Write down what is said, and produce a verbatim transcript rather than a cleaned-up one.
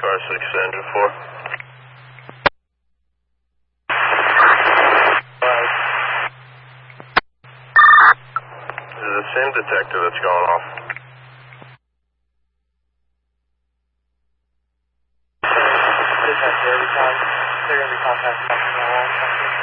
Car six, engine four. This is the same detector that's going off. Detector, every time they're going to be contacting us from now on.